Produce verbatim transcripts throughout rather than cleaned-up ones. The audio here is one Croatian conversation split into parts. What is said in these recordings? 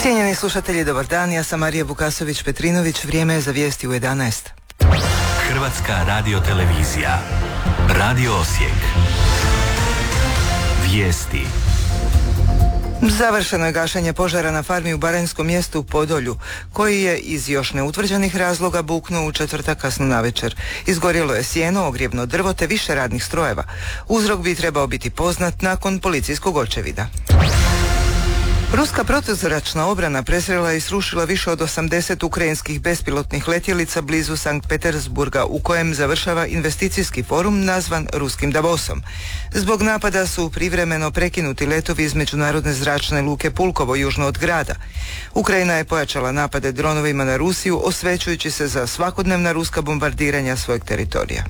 Cijenjeni slušatelji, dobar dan, ja sam Marija Vukasović-Petrinović, vrijeme je za vijesti u jedanaest. Hrvatska radiotelevizija, Radio Osijek, vijesti. Završeno je gašenje požara na farmi u baranjskom mjestu u Podolju, koji je iz još neutvrđenih razloga buknuo u četvrtak kasno navečer. Izgorjelo je sjeno, ogrjevno drvo te više radnih strojeva. Uzrok bi trebao biti poznat nakon policijskog očevida. Ruska protuzračna obrana presrela i srušila više od osamdeset ukrajinskih bespilotnih letjelica blizu Sankt Petersburga, u kojem završava investicijski forum nazvan Ruskim Davosom. Zbog napada su privremeno prekinuti letovi iz međunarodne zračne luke Pulkovo južno od grada. Ukrajina je pojačala napade dronovima na Rusiju, osvećujući se za svakodnevna ruska bombardiranja svojeg teritorija.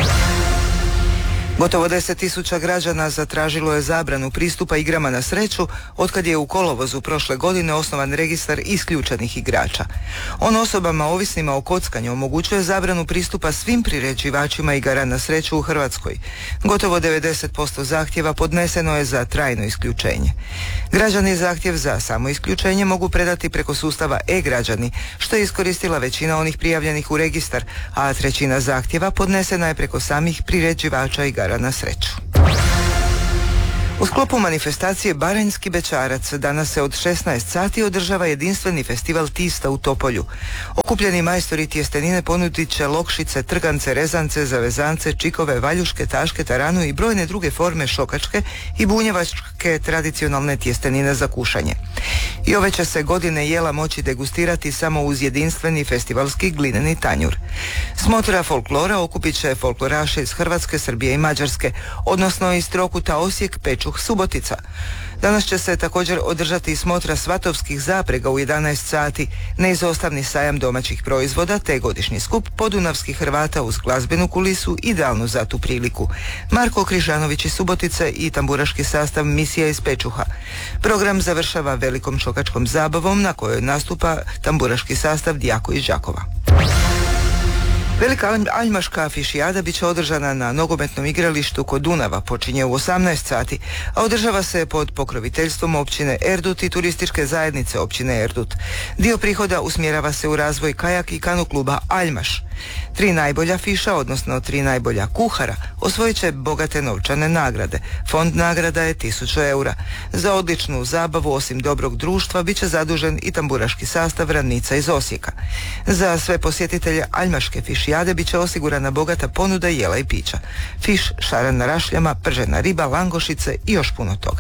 Gotovo deset tisuća građana zatražilo je zabranu pristupa igrama na sreću otkad je u kolovozu prošle godine osnovan registar isključenih igrača. On osobama ovisnima o kockanju omogućuje zabranu pristupa svim priređivačima igara na sreću u Hrvatskoj. Gotovo devedeset posto zahtjeva podneseno je za trajno isključenje. Građani zahtjev za samo isključenje mogu predati preko sustava e-građani, što je iskoristila većina onih prijavljenih u registar, a trećina zahtjeva podnesena je preko samih priređivača igara na sreću. U sklopu manifestacije Baranjski bećarac danas se od šesnaest sati održava jedinstveni festival tista u Topolju. Okupljeni majstori tjestenine ponudit će lokšice, trgance, rezance, zavezance, čikove, valjuške, taške, taranu i brojne druge forme šokačke i bunjevačke tradicionalne tjestenine za kušanje. I ove će se godine jela moći degustirati samo uz jedinstveni festivalski glineni tanjur. Smotra folklora okupit će folkloraše iz Hrvatske, Srbije i Mađarske, odnosno iz Trokuta, Osijek, Pečuh, Subotica. Danas će se također održati i smotra svatovskih zaprega u jedanaest sati, neizostavni sajam domaćih proizvoda te godišnji skup podunavskih Hrvata uz glazbenu kulisu idealnu za tu priliku. Marko Križanović iz Subotice i tamburaški sastav Misija iz Pečuha. Program završava velikom šokačkom zabavom na kojoj nastupa tamburaški sastav Dijako iz Đakova. Velika aljmaška afišijada bit će održana na nogometnom igralištu kod Dunava, počinje u osamnaest sati, a održava se pod pokroviteljstvom općine Erdut i turističke zajednice općine Erdut. Dio prihoda usmjerava se u razvoj kajak i kanu kluba Aljmaš. Tri najbolja fiša, odnosno tri najbolja kuhara, osvojit će bogate novčane nagrade. Fond nagrada je tisuću eura. Za odličnu zabavu, osim dobrog društva, bit će zadužen i tamburaški sastav Ravnica iz Osijeka. Za sve posjetitelje aljmaške fišijade bit će osigurana bogata ponuda jela i pića. Fiš, šaran na rašljama, pržena riba, langošice i još puno toga.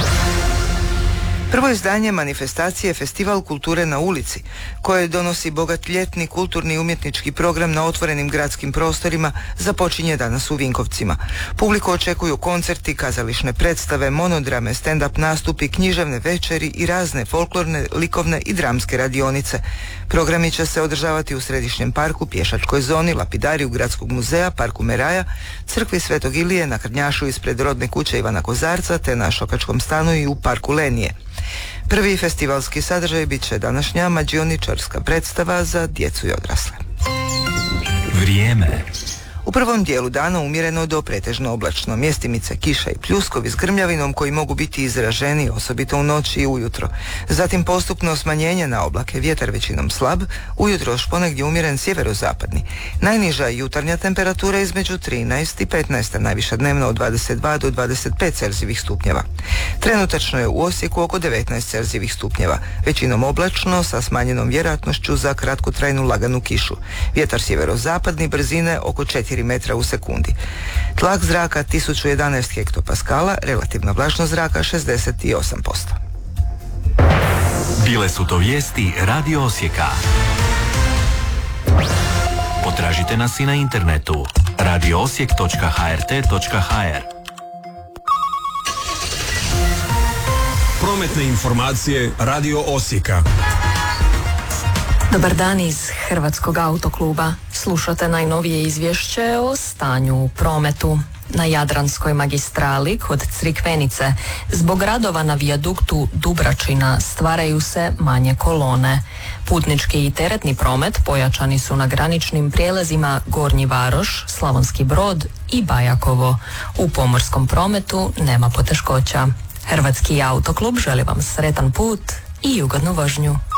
Prvo izdanje manifestacije Festival kulture na ulici, koje donosi bogat ljetni kulturni i umjetnički program na otvorenim gradskim prostorima, započinje danas u Vinkovcima. Publiku očekuju koncerti, kazališne predstave, monodrame, stand-up nastupi, književne večeri i razne folklorne, likovne i dramske radionice. Programi će se održavati u Središnjem parku, pješačkoj zoni, Lapidariju Gradskog muzeja, Parku Meraja, Crkvi Svetog Ilije, na Krnjašu ispred rodne kuće Ivana Kozarca, te na Šokačkom stanu i u Parku Lenije. Prvi festivalski sadržaj bit će današnja mađioničarska predstava za djecu i odrasle. Vrijeme. U prvom dijelu dana umjereno do pretežno oblačno, mjestimice kiša i pljuskovi s grmljavinom koji mogu biti izraženi osobito u noći i ujutro. Zatim postupno smanjenje na oblake, vjetar većinom slab, ujutro još ponegdje umjeren sjeverozapadni. Najniža jutarnja temperatura između trinaest i petnaest, najviša dnevno od dvadeset dva do dvadeset pet celzijevih stupnjeva. Trenutačno je u Osijeku oko devetnaest celzijevih stupnjeva, većinom oblačno sa smanjenom vjerojatnošću za kratkotrajnu laganu kišu. Vjetar sjeverozapadni brzine oko četiri metra u sekundi. Tlak zraka tisuću jedanaest hektopaskala, relativna vlažnost zraka šezdeset osam posto. Bile su to vijesti Radio Osijeka. Potražite nas i na internetu radio osijek točka h r t točka h r. Prometne informacije Radio Osijeka. Dobar dan iz Hrvatskog autokluba. Slušate najnovije izvješće o stanju u prometu. Na Jadranskoj magistrali kod Crikvenice zbog radova na vijaduktu Dubračina stvaraju se manje kolone. Putnički i teretni promet pojačani su na graničnim prijelazima Gornji Varoš, Slavonski Brod i Bajakovo. U pomorskom prometu nema poteškoća. Hrvatski autoklub želi vam sretan put i ugodnu vožnju.